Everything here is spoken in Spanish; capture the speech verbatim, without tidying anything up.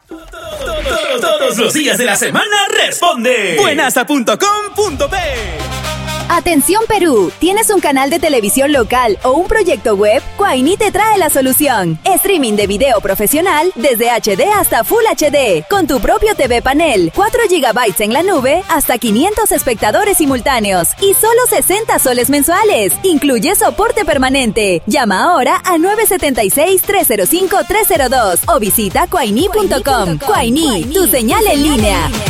Todos los días de la semana responde buenasa punto com punto pe. Atención Perú, ¿tienes un canal de televisión local o un proyecto web? Quaini te trae la solución. Streaming de video profesional desde H D hasta Full H D, con tu propio T V panel, cuatro gigabytes en la nube, hasta quinientos espectadores simultáneos y solo sesenta soles mensuales. Incluye soporte permanente. Llama ahora a nueve siete seis, tres cero cinco, tres cero dos o visita quaini punto com. Quaini, tu señal en línea.